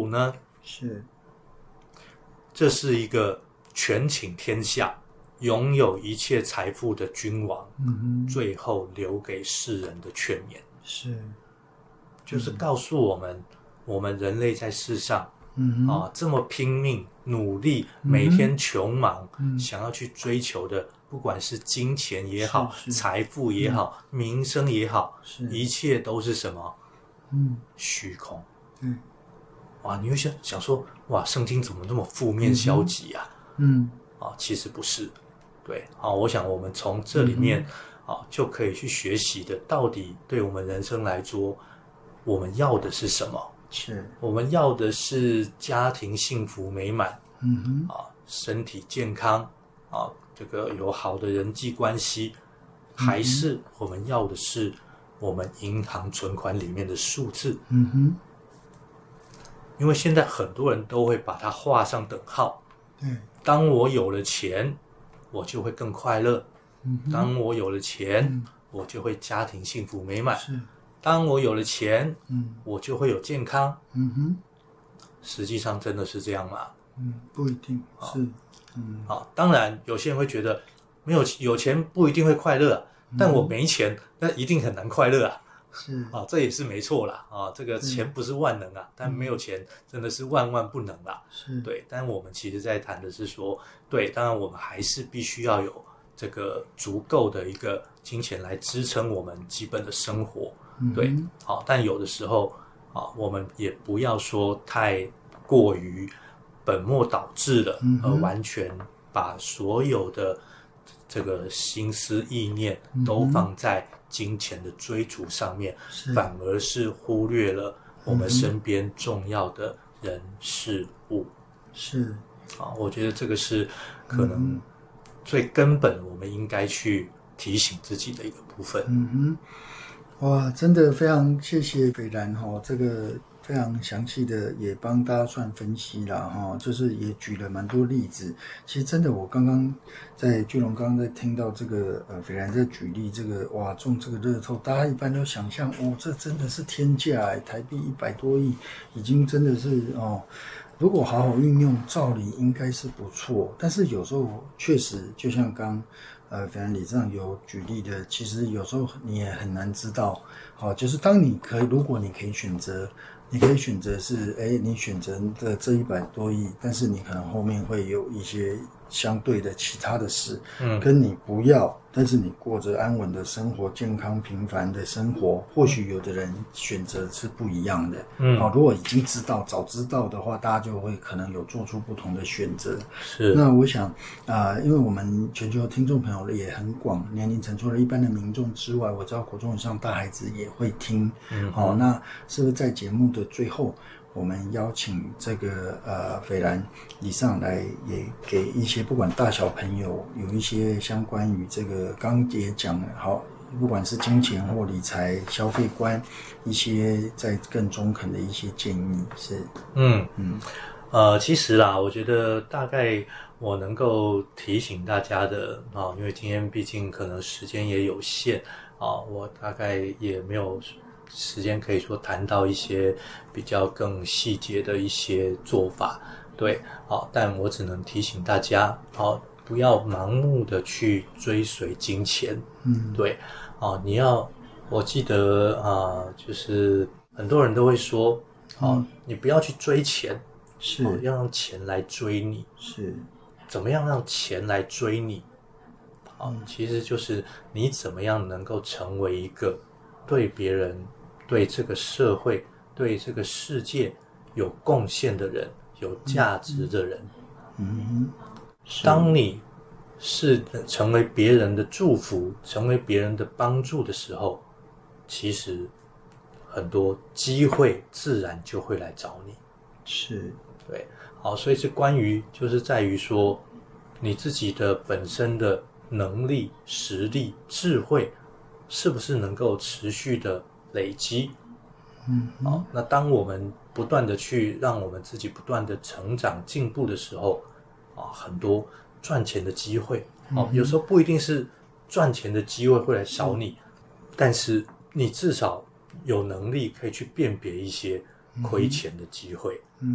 富呢？ 是， 这是一个权倾天下、拥有一切财富的君王，最后留给世人的劝勉。 是， 就是告诉我们，我们人类在世上，这么拼命努力，每天穷忙，想要去追求的，不管是金钱也好，财富也好，名声也好，一切都是什么？虚空。哇，你会想说，哇，圣经怎么那么负面消极啊？其实不是。对，我想我们从这里面就可以去学习的，到底对我们人生来说，我们要的是什么？ 是， 我们要的是家庭幸福美满，身体健康，这个有好的人际关系，还是我们要的是我们银行存款里面的数字？因为现在很多人都会把它画上等号。 对， 当我有了钱，我就会更快乐。当我有了钱，我就会家庭幸福美满。当我有了钱，我就会有健康。实际上真的是这样吗？ 不一定是。 当然有些人会觉得有钱不一定会快乐，但我没钱，那一定很难快乐啊。 是这也是没错啦。这个钱不是万能啊，但没有钱真的是万万不能啦。 是，对。 但我们其实在谈的是说，对，当然我们还是必须要有这个足够的一个金钱来支撑我们基本的生活。对，但有的时候我们也不要说太过于本末倒置了，而完全把所有的这个心思意念都放在金钱的追逐上面，反而是忽略了我们身边重要的人事物。 是， 我觉得这个是可能最根本我们应该去提醒自己的一个部分。 哇，真的非常谢谢斐然这个非常详细的也帮大家算分析了就是也举了蛮多例子。其实真的，我刚刚在巨龙刚刚在听到这个斐然在举例这个哇中这个乐透，大家一般都想象这真的是天价台币100多亿，已经真的是如果好好运用，照理应该是不错。但是有时候确实就像刚斐然理事长有举例的，其实有时候你也很难知道。就是当如果你可以选择，是你选择的这100多亿，但是你可能后面会有一些相对的其他的事，跟你不要，但是你过着安稳的生活，健康平凡的生活，或许有的人选择是不一样的。如果已经早知道的话，大家就会可能有做出不同的选择。 是。那我想因为我们全球听众朋友也很广，年龄层除了一般的民众之外，我知道国中以上大孩子也会听。那是不是在节目的最后，我们邀请这个斐然理事长来，也给一些不管大小朋友有一些相关于这个刚也讲了，不管是金钱或理财消费观，一些在更中肯的一些建议是。 其实啦，我觉得大概我能够提醒大家的因为今天毕竟可能时间也有限我大概也没有时间可以说谈到一些比较更细节的一些做法，对，但我只能提醒大家不要盲目的去追随金钱。对，我记得就是很多人都会说你不要去追钱， 是要让钱来追你。 是， 怎么样让钱来追你？其实就是你怎么样能够成为一个对别人、对这个社会、对这个世界有贡献的人，有价值的人。当你是成为别人的祝福，成为别人的帮助的时候，其实很多机会自然就会来找你。 是， 对，所以是关于就是在于说你自己的本身的能力、实力、智慧是不是能够持续的累积。那当我们不断的去让我们自己不断的成长进步的时候很多赚钱的机会有时候不一定是赚钱的机会会来找你，但是你至少有能力可以去辨别一些亏钱的机会。